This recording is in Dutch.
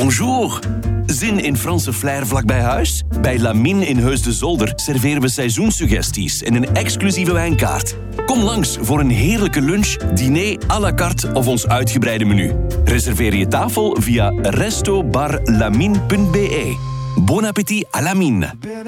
Bonjour. Zin in Franse flair vlakbij huis? Bij Lamine in Heus de Zolder serveren we seizoenssuggesties en een exclusieve wijnkaart. Kom langs voor een heerlijke lunch, diner à la carte of ons uitgebreide menu. Reserveer je tafel via restobarlamine.be. Bon appétit à Lamine.